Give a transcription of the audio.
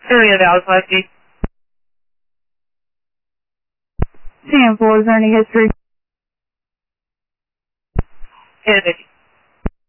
Area Valley 5G. 10-4, is there any history? 1050.